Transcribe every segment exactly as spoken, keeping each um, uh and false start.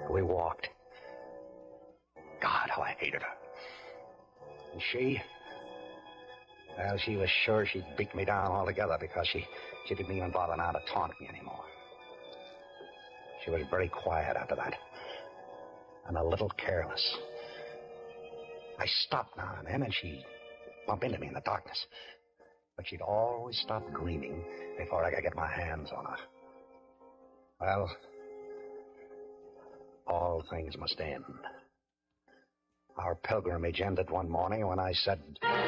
We walked. God, how I hated her. And she... Well, she was sure she'd beat me down altogether because she, she didn't even bother now to taunt me anymore. She was very quiet after that. And a little careless. I stopped now and then, and she'd bump into me in the darkness. But she'd always stop dreaming before I could get my hands on her. Well, all things must end. Our pilgrimage ended one morning when I said...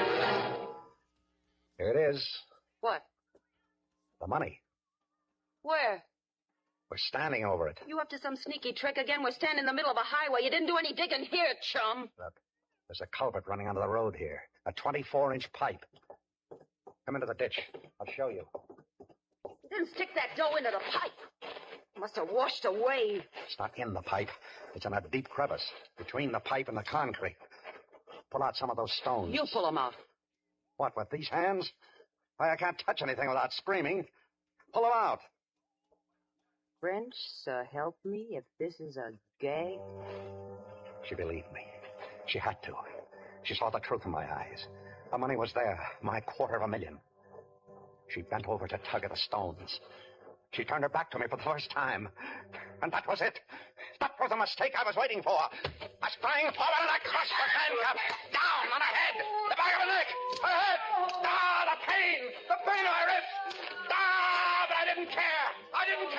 Here it is. What? The money. Where? We're standing over it. You up to some sneaky trick again? We're standing in the middle of a highway. You didn't do any digging here, chum. Look, there's a culvert running onto the road here. A twenty-four inch pipe. Come into the ditch. I'll show you. You didn't stick that dough into the pipe. It must have washed away. It's not in the pipe. It's in a deep crevice between the pipe and the concrete. Pull out some of those stones. You pull them out. What, with these hands? Why, I can't touch anything without screaming. Pull them out. French, so help me if this is a gag. She believed me. She had to. She saw the truth in my eyes. The money was there, my quarter of a million. She bent over to tug at the stones. She turned her back to me for the first time. And that was it. That was the mistake I was waiting for. I sprang forward and I crushed her handcuff. Down on her head. The back of her neck. Her head. Ah, the pain. The pain of my wrist. Ah, but I didn't care. I didn't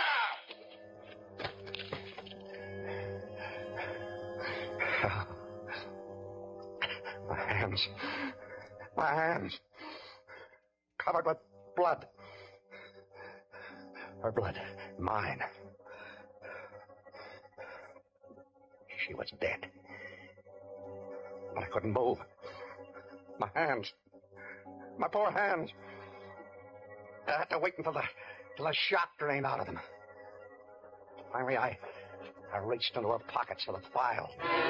care. My hands. My hands. Covered with blood. Her blood. Mine. She was dead. But I couldn't move. My hands. My poor hands. I had to wait until the, until the shock drained out of them. Finally, I, I reached into her pockets for the file.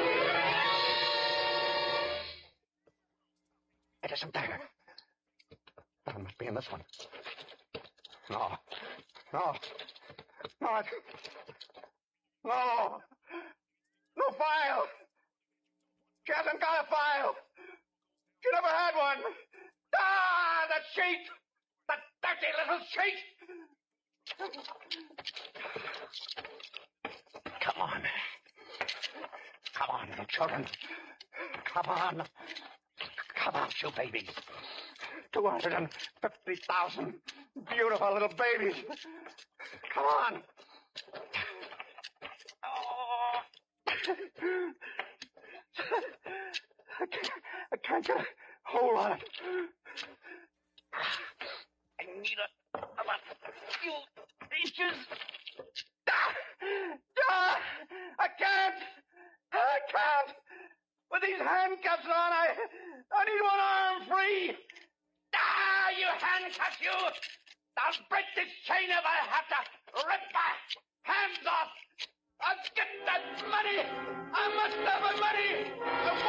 It isn't there. It must be in this one. No. No. No. It, no. No file. She hasn't got a file. She never had one. Ah, the cheat. The dirty little cheat. Come on. Come on, little children. Come on. Come on, you babies. two hundred fifty thousand beautiful little babies. Come on. Oh. I can't, I can't get a hold on it. I need a, about a few inches. Ah, ah, I can't. I can't. With these handcuffs on, I, I need one arm free. Ah, you handcuffs, you. I'll break this chain if I have to rip my hands off. I'll get that money. I must have my money.